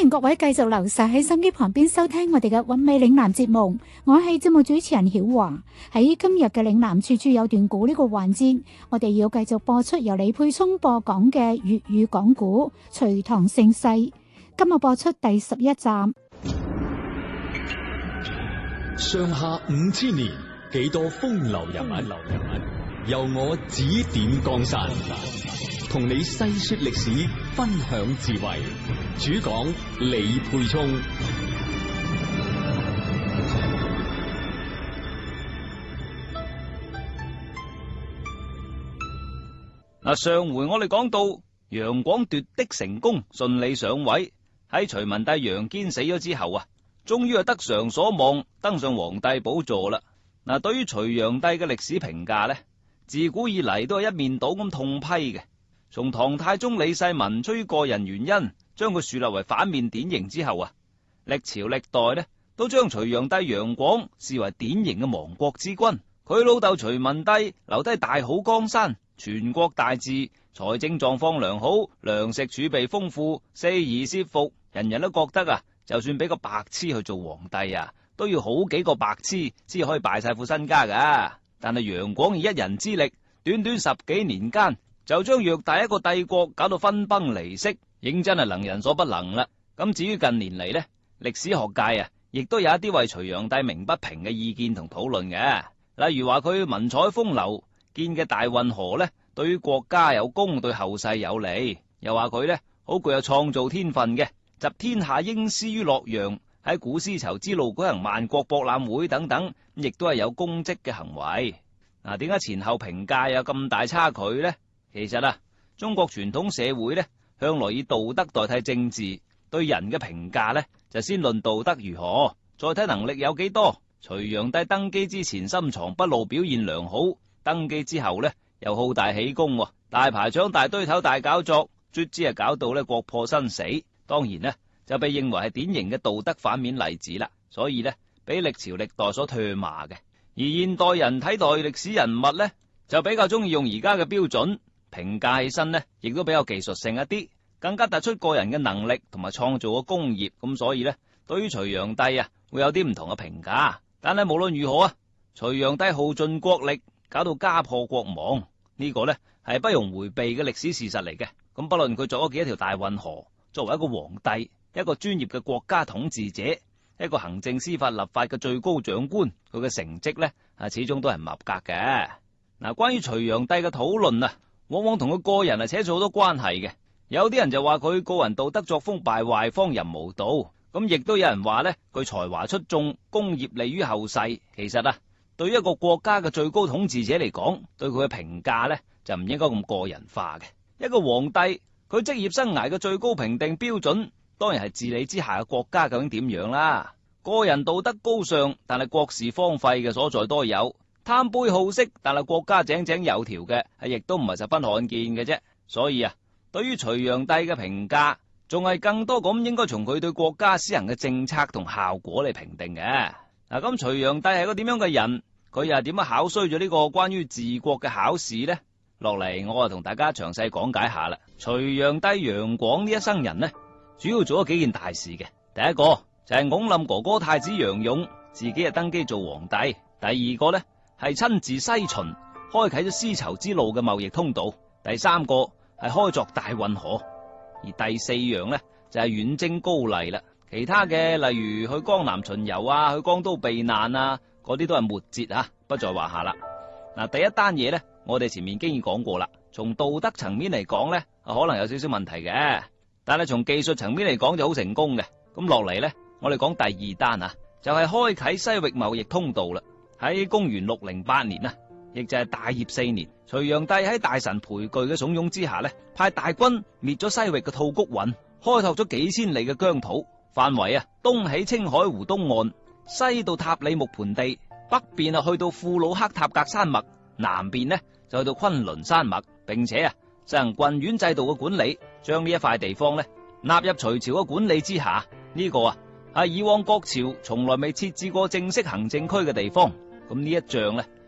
迎各位繼續留晒喺心機旁邊收聽我哋嘅韻味嶺南節目，我係節目主持人曉華。喺今日嘅嶺南處處有段古呢個環節，我哋要繼續播出由李沛聰播講嘅粵語講古《隋唐盛世》，今日播出第11集。 上下5000年，幾多風流人物，由我指點江山，同你細說歷史，分享智慧。主講李沛聰。 上回我哋講到楊廣奪的成功，順利上位。喺隋文帝楊堅死咗之後終於係得償所望，登上皇帝寶座啦。對於隋煬帝嘅歷史評價呢，自古以嚟都係一面倒咁痛批嘅。從唐太宗李世民出於個人原因，將佢樹立為反面典型之後歷朝歷代呢都將隋煬帝楊廣視為典型嘅亡國之君。佢老豆隋文帝留低大好江山，全國大治，財政狀況良好，糧食儲備豐富，四夷攝服，人人都覺得就算俾個白痴去做皇帝都要好幾個白痴先可以敗晒副身家噶。但係楊廣以一人之力，短短10幾年間就將偌大一個帝國搞到分崩離析，認真係能人所不能啦。咁至於近年嚟呢，歷史學界亦都有一啲為隋煬帝鳴不平嘅意見同討論嘅。例如話佢文采風流，建嘅大運河呢對於國家有功，對後世有利。又話佢呢好具有創造天分嘅，集天下英詩於洛陽，喺古絲綢之路舉行萬國博覽會等等，亦都係有功績嘅行為。點解前後評價有咁大差距呢？其實中國傳統社會呢向來以道德代替政治，對人嘅評價呢就先論道德如何，再睇能力有幾多。隋煬帝登基之前深藏不露，表現良好，登基之後呢又好大喜功，大排場、大堆頭、大搞作，卒之搞到呢國破身死。當然呢就被認為係典型嘅道德反面例子啦，所以呢俾歷朝歷代所唾罵嘅。而現代人睇待歷史人物呢就比較中意用而家嘅標準評價起身呢，亦都比較技術性一啲，更加突出個人嘅能力同埋創造嘅功業。咁所以呢對於隋煬帝會有啲唔同嘅評價。但係無論如何隋煬帝耗盡國力，搞到家破國亡，呢個呢係不容回避嘅歷史事實嚟嘅。咁不論佢作咗幾多條大運河，作為一個皇帝，一個專業嘅國家統治者，一個行政司法立法嘅最高長官，佢嘅成績呢始終都係唔合格嘅。關於隋煬帝嘅討論往往同佢個人扯上好多關係嘅。有啲人就話佢個人道德作風敗壞，荒淫無道。咁亦都有人話呢佢才華出眾，功業利於後世。其實對於一個國家嘅最高統治者嚟講，對佢嘅評價呢就唔應該咁個人化嘅。一個皇帝佢職業生涯嘅最高評定標準，當然係治理之下嘅國家究竟點樣啦。個人道德高尚，但係國事荒廢嘅所在多有；貪杯好色，但係國家井井有條嘅，亦都唔係十分罕見嘅啫。所以對於隋煬帝嘅評價，仲係更多咁應該從佢對國家施行嘅政策同效果嚟評定嘅。咁隋煬帝係個點樣嘅人？佢又係點樣考衰咗呢個關於治國嘅考試呢？落嚟我同大家詳細講解下啦。隋煬帝楊廣呢一生人呢，主要做咗幾件大事嘅。第一個就係拱冧哥哥太子楊勇，自己登基做皇帝。第二個呢係親自西巡，開啟咗絲綢之路嘅貿易通道。第三個係開鑿大運河。而第四樣呢就係遠征高麗啦。其他嘅例如去江南巡遊去江都避難嗰啲都係末節不在話下啦。第一單嘢呢我哋前面經已講過啦。從道德層面嚟講呢可能有少少問題嘅，但係從技術層面嚟講就好成功嘅。咁落嚟呢我哋講第二單就係開啟西域貿易通道啦。喺公元608年亦就係大業4年，隋煬帝喺大臣裴矩嘅慫恿之下派大軍滅咗西域嘅吐谷渾，開拓咗幾千里嘅疆土，範圍東起青海湖東岸，西到塔里木盆地，北邊去到庫魯克塔格山脈，南邊呢就去到昆崙山脈，並且實行郡縣制度嘅管理，將呢一塊地方納入隋朝嘅管理之下。呢個係以往國朝從來未設置過正式行政區嘅地方。咁呢一仗